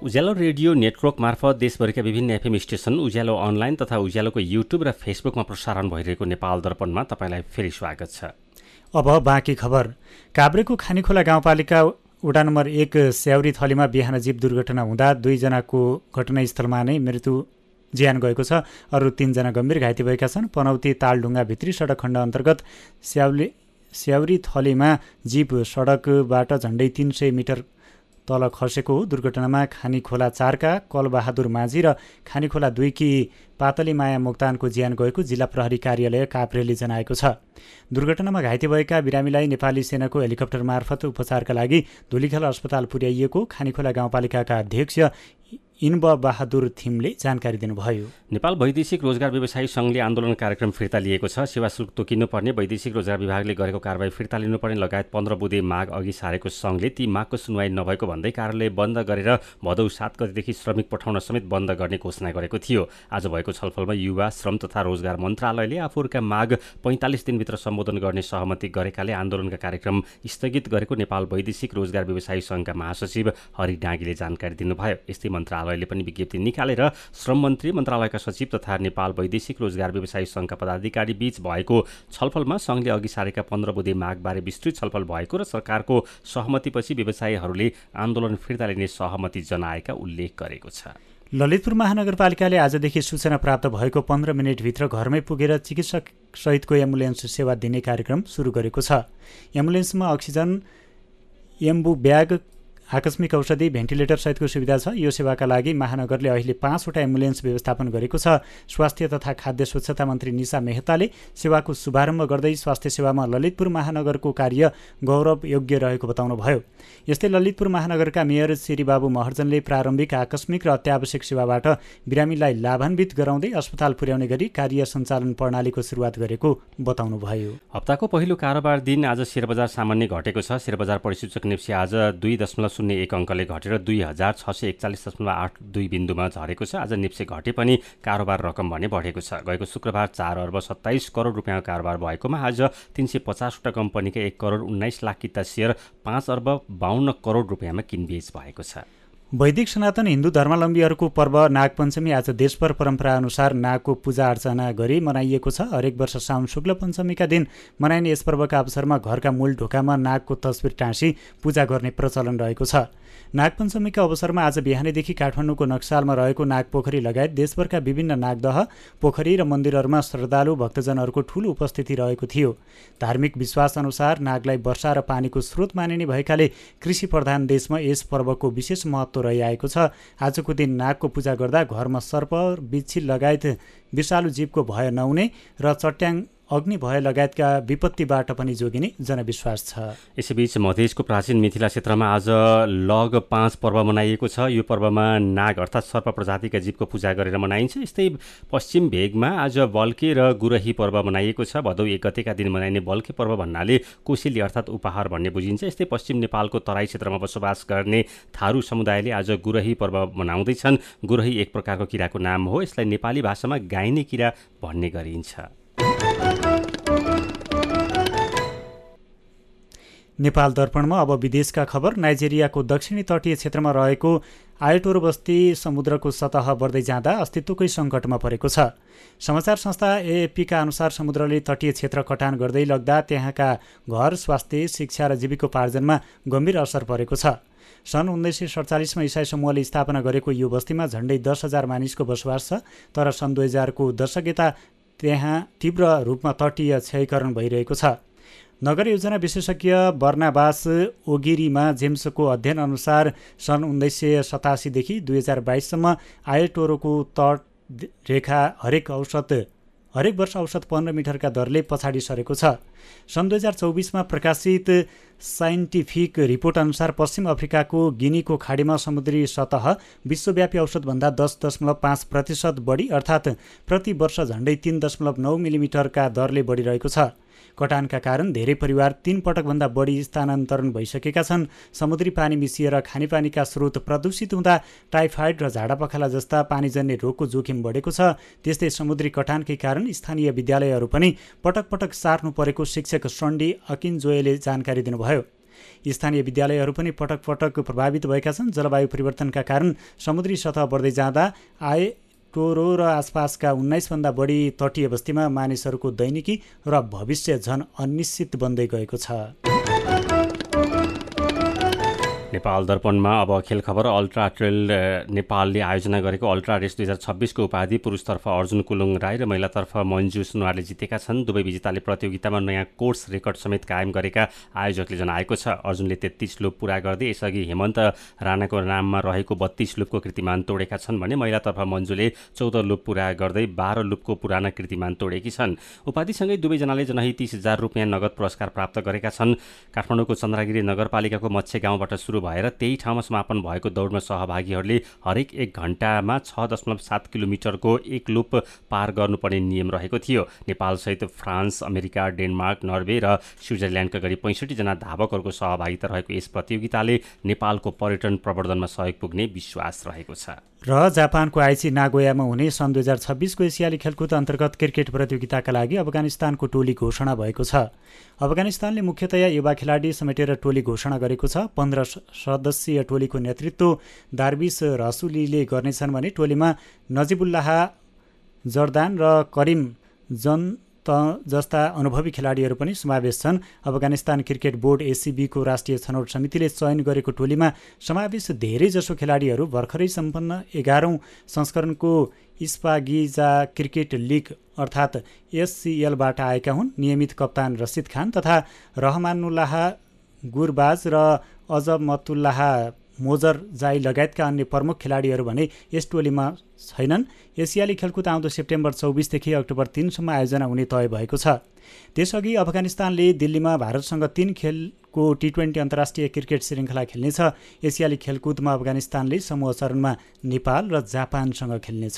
उज्यालो radio network मार्फत देशभरिका विभिन्न एफएम स्टेशन, उज्यालो अनलाइन तथा उज्यालोको युट्युब र फेसबुकमा प्रसारण भइरहेको नेपाल दर्पणमा तपाईँलाई फेरि स्वागत छ। अब बाँकी खबर। काभ्रेको खानीखोला गाउँपालिका वडा नम्बर 1 स्याउरी थलीमा बिहान जीव दुर्घटना हुँदा 2 जनाको घटनास्थलमा नै मृत्यु ज्यान गएको छ। अरू 3 जना गम्भीर घाइते भएका छन्। पनौती तालढुङ्गा भित्री सडक खण्ड अन्तर्गत स्याउरी थलीमा जीव सडकबाट झण्डै 300 मिटर तल खसेको हो। दुर्घटनामा खानीखोला 4 का कलबहादुर माझी र खानीखोला 2 की पातली माया मोक्तानको ज्यान गएको जिल्ला प्रहरी कार्यालय काभ्रेले जनाएको छ। दुर्घटनामा घाइते भएका बिरामीलाई नेपाली सेनाको हेलिकप्टर मार्फत उपचारका लागि धुलीखेल अस्पताल पुर्याइएको खानीखोला गाउँपालिकाका अध्यक्ष इन्ब बहादुर थिमले जानकारी दिनुभयो। नेपाल वैदेशिक रोजगार व्यवसायी सङ्घले आन्दोलन कार्यक्रम फिर्ता लिएको छ। सेवा शुल्क तोकिनुपर्ने, वैदेशिक रोजगार विभागले गरेको कारबाही फिर्ता लिनुपर्ने लगायत 15 बुँदे माग अघि सारेको सङ्घले ती मागको सुनवाई नभएको भन्दै कार्यालय बन्द गरेर भदौ 7 गतेदेखि श्रमिक पठाउन समेत बन्द गर्ने घोषणा गरेको थियो। आज भएको छलफलमा युवा, श्रम तथा रोजगार मन्त्रालयले आफूहरूका माग 45 दिनभित्र सम्बोधन गर्ने सहमति गरेकाले आन्दोलनका कार्यक्रम स्थगित गरेको नेपाल वैदेशिक रोजगार व्यवसायी सङ्घका महासचिव हरि डाँगीले जानकारी दिनुभयो। यस्तै मन्त्रालयले पनि विज्ञप्ति निकालेर श्रम मन्त्री, मन्त्रालयका सचिव तथा नेपाल वैदेशिक रोजगार व्यवसायी सङ्घका पदाधिकारी बीच भएको छलफलमा सङ्घले अघि सारेका 15 बुँदे मागबारे विस्तृत छलफल भएको र सरकारको सहमतिपछि व्यवसायीहरूले आन्दोलन फिर्ता लिने सहमति जनाएका उल्लेख गरेको छ। ललितपुर महानगरपालिकाले आजदेखि सूचना प्राप्त भएको 15 मिनेटभित्र घरमै पुगेर चिकित्सक सहितको एम्बुलेन्स सेवा दिने कार्यक्रम सुरु गरेको छ। एम्बुलेन्समा अक्सिजन, एम्बु ब्याग, आकस्मिक औषधि, भेन्टिलेटर सहितको सुविधा छ। यो सेवाका लागि महानगरले अहिले 5 वटा एम्बुलेन्स व्यवस्थापन गरेको छ। स्वास्थ्य तथा खाद्य स्वच्छता मन्त्री निशा मेहताले सेवाको शुभारम्भ गर्दै स्वास्थ्य सेवामा ललितपुर महानगरको कार्य गौरव योग्य रहेको बताउनुभयो। यस्तै ललितपुर महानगरका मेयर श्री बाबु महर्जनले प्रारम्भिक आकस्मिक र अत्यावश्यक सेवाबाट बिरामीलाई लाभान्वित गराउँदै अस्पताल पुर्याउने गरी कार्य सञ्चालन प्रणालीको सुरुवात गरेको बताउनुभयो। हप्ताको पहिलो कारोबार दिन आज शेयर बजार सामान्य घटेको छ। शेयर बजार परिसूचक नेप्सी आज 2.01 अङ्कले घटेर 2686.82 बिन्दुमा झरेको छ। आज नेप्से घटे पनि कारोबार रकम भने बढेको छ। गएको शुक्रबार 4 अर्ब 27 करोड रुपियाँको कारोबार भएकोमा आज 350 वटा कम्पनीका 1 करोड 19 लाख किता सेयर 5 अर्ब 52 करोड रुपियाँमा किनबेच भएको छ। वैदिक सनातन हिन्दू धर्मावलम्बीहरूको पर्व नागपञ्चमी आज देशभर परम्पराअनुसार नागको पूजा अर्चना गरी मनाइएको छ। हरेक वर्ष साउन शुक्ल पञ्चमीका दिन मनाइने यस पर्वका अवसरमा घरका मूल ढोकामा नागको तस्बिर टाँसी पूजा गर्ने प्रचलन रहेको छ। नागपञ्चमीका अवसरमा आज बिहानैदेखि काठमाडौँको नक्सालमा रहेको नागपोखरी लगायत देशभरका विभिन्न नागदह, पोखरी र मन्दिरहरूमा श्रद्धालु भक्तजनहरूको ठूलो उपस्थिति रहेको थियो। धार्मिक विश्वास अनुसार नागलाई वर्षा र पानीको स्रोत मानिने भएकाले कृषि प्रधान देशमा यस पर्वको विशेष महत्त्व रहिआएको छ। आजको दिन नागको पूजा गर्दा घरमा सर्प, बिच्छी लगायत विषालु जीवको भय नहुने र चट्याङ, अग्नि भय लगायतका विपत्तिबाट पनि जोगिने जनविश्वास छ। यसैबीच मधेसको प्राचीन मिथिला क्षेत्रमा आज लग 5 पर्व मनाइएको छ। यो पर्वमा नाग अर्थात् सर्प प्रजातिका जीवको पूजा गरेर मनाइन्छ। यस्तै पश्चिम भेगमा आज बल्के र गुरही पर्व मनाइएको छ। भदौ 1 गतेका दिन मनाइने बल्के पर्व भन्नाले कोसेली अर्थात् उपहार भन्ने बुझिन्छ। यस्तै पश्चिम नेपालको तराई क्षेत्रमा बसोबास गर्ने थारू समुदायले आज गुरही पर्व मनाउँदैछन्। गुरही एक प्रकारको किराको नाम हो। यसलाई नेपाली भाषामा गाइने किरा भन्ने गरिन्छ। नेपाल दर्पणमा अब विदेशका खबर। नाइजेरियाको दक्षिणी तटीय क्षेत्रमा रहेको आयोटोरो बस्ती समुद्रको सतह बढ्दै जाँदा अस्तित्वकै सङ्कटमा परेको छ। समाचार संस्था एएफपीका अनुसार समुद्रले तटीय क्षेत्र कटान गर्दै लग्दा त्यहाँका घर, स्वास्थ्य, शिक्षा र जीविकोपार्जनमा गम्भीर असर परेको छ। सन् 1947मा इसाई समूहले स्थापना गरेको यो बस्तीमा झण्डै 10,000 मानिसको बसोबास छ। तर सन् 2000 को दशक यता त्यहाँ तीव्र रूपमा तटीय क्षयीकरण भइरहेको छ। नगर योजना विशेषज्ञ बर्नाबास ओगिरीमा जेम्सको अध्ययन अनुसार सन् 1987 देखि 2022सम्म आयोटोरोको तट रेखा हरेक वर्ष औसत 15 मिटरका दरले पछाडि सरेको छ। सन् 2024मा प्रकाशित साइन्टिफिक रिपोर्ट अनुसार पश्चिम अफ्रिकाको गिनीको खाडीमा समुद्री सतह विश्वव्यापी औसतभन्दा 10.5% बढी अर्थात् प्रति वर्ष झण्डै 3.9 मिलिमिटरका दरले बढिरहेको छ। कटानका कारण धेरै परिवार 3 पटकभन्दा बढी स्थानान्तरण भइसकेका छन्। समुद्री पानी मिसिएर खानेपानीका स्रोत प्रदूषित हुँदा टाइफाइड र झाडापखाला जस्ता पानीजन्य रोगको जोखिम बढेको छ। त्यस्तै समुद्री कटानकै कारण स्थानीय विद्यालयहरू पनि पटक पटक सार्नु परेको शिक्षक सन्डी अकिन्जोएले जानकारी दिनुभयो। स्थानीय विद्यालयहरू पनि पटक पटक प्रभावित भएका छन्। जलवायु परिवर्तनका कारण समुद्री सतह बढ्दै जाँदा आइटोरो र आसपासका 19 भन्दा बढी तटीय बस्तीमा मानिसहरूको दैनिकी र भविष्य झन अनिश्चित बन्दै गएको छ। नेपाल दर्पणमा अब खेल खबर। अल्ट्रा ट्रेल नेपालले आयोजना गरेको अल्ट्रा रेस 2026 को उपाधि पुरुषतर्फ अर्जुन कुलुङ राई र महिलातर्फ मन्जु सुनवारले जितेका छन्। दुवै विजेताले प्रतियोगितामा नयाँ कोर्स रेकर्ड समेत कायम गरेका आयोजकले जनाएको छ। अर्जुनले 33 लुप पूरा गर्दै यसअघि हेमन्त राणाको नाममा रहेको 32 लुपको कीर्तिमान तोडेका छन् भने महिलातर्फ मन्जुले 14 लुप पूरा गर्दै 12 लुपको पुराना कीर्तिमान तोडेकी छन्। उपाधिसँगै दुवैजनाले जनही 30,000 रुपियाँ नगद पुरस्कार प्राप्त गरेका छन्। काठमाडौँको चन्द्रगिरी नगरपालिकाको मत्स्य गाउँबाट सुरु भएर त्यही ठाउँमा समापन भएको दौडमा सहभागीहरूले हरेक 1 घण्टामा 6.7 किलोमिटरको एक लुप पार गर्नुपर्ने नियम रहेको थियो। नेपालसहित फ्रान्स, अमेरिका, डेनमार्क, नर्वे र स्विजरल्यान्डका गरी 65 जना धावकहरूको सहभागिता रहेको यस प्रतियोगिताले नेपालको पर्यटन प्रवर्धनमा सहयोग पुग्ने विश्वास रहेको छ। र जापानको आइची नागोयामा हुने सन् 2026 को एसियाली खेलकुद अन्तर्गत क्रिकेट प्रतियोगिताका लागि अफगानिस्तानको टोली घोषणा भएको छ। अफगानिस्तानले मुख्यतया युवा खेलाडी समेटेर टोली घोषणा गरेको छ। 15 सदस्यीय टोलीको नेतृत्व दार्विस रसुलीले गर्नेछन् भने टोलीमा नजिबुल्लाह जर्दान र करिम जस्ता अनुभवी खेलाडीहरू पनि समावेश छन्। अफगानिस्तान क्रिकेट बोर्ड एसीबीको राष्ट्रिय छनौट समितिले चयन गरेको टोलीमा समावेश धेरैजसो खेलाडीहरू भर्खरै सम्पन्न 11औं संस्करणको इस्पागिजा क्रिकेट लिग अर्थात् एससीएलबाट आएका हुन्। नियमित कप्तान रसिद खान तथा रहमानुल्लाह गुरबाज र अजमतुल्लाह मोजर जाई लगायतका अन्य प्रमुख खेलाडीहरू भने यस टोलीमा छैनन्। एसियाली खेलकुद आउँदो सेप्टेम्बर 24 देखि अक्टोबर 3 सम्म आयोजना हुने तय भएको छ। त्यसअघि अफगानिस्तानले दिल्लीमा भारतसँग 3 खेलको T20 अन्तर्राष्ट्रिय क्रिकेट श्रृङ्खला खेल्नेछ। एसियाली खेलकुदमा अफगानिस्तानले समूह चरणमा नेपाल र जापानसँग खेल्नेछ।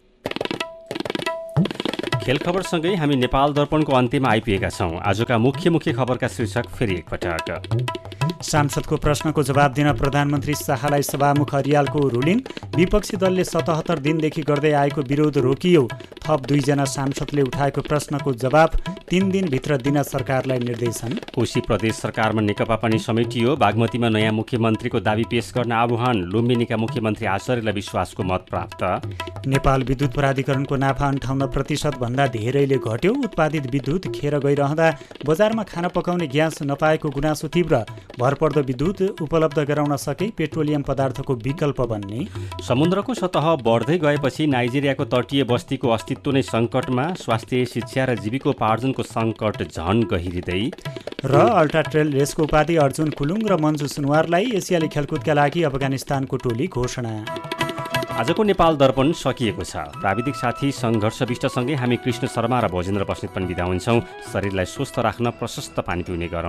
खेल खबरसँगै हामी नेपाल दर्पणको अन्त्यमा आइपुगेका छौँ। आजका मुख्य खबरका शीर्षक फेरि एकपटक। सांसदको प्रश्नको जवाब दिन प्रधानमन्त्री शाहलाई सभामुख हरियालको रुलिङ। विपक्षी दलले 77 दिनदेखि गर्दै आएको विरोध रोकियो। थप 2 जना सांसदले उठाएको प्रश्नको जवाब 3 दिनभित्र दिन सरकारलाई निर्देशन। कोशी प्रदेश सरकारमा नेकपा पनि समेटियो। बागमतीमा नयाँ मुख्यमन्त्रीको दाबी पेश गर्न आह्वान। लुम्बिनीका मुख्यमन्त्री आचार्यलाई विश्वासको मत प्राप्त। नेपाल विद्युत प्राधिकरणको नाफा 58% भन्दा धेरैले घट्यो। उत्पादित विद्युत खेर गइरहँदा बजारमा खाना पकाउने ग्यास नपाएको गुनासो तीव्र। भरपर्दो विद्युत उपलब्ध गराउन सके पेट्रोलियम पदार्थको विकल्प बन्ने। समुद्रको सतह बढ्दै गएपछि नाइजेरियाको तटीय बस्तीको अस्तित्व नै सङ्कटमा। स्वास्थ्य, शिक्षा र जीविकोपार्जनको सङ्कट झन गहिरिँदै। र अल्ट्रा ट्रेल रेसको उपाधि अर्जुन कुलुङ र मन्जु सुनवारलाई एसियाली खेलकुदका लागि अफगानिस्तानको टोली घोषणा। आजको नेपाल दर्पण सकिएको छ। प्राविधिक साथी सङ्घर्ष विष्टसँगै हामी कृष्ण शर्मा र भोजेन्द्र बस्नेत पनि बिदा हुन्छौँ। शरीरलाई स्वस्थ राख्न प्रशस्त पानी पिउने गरौँ।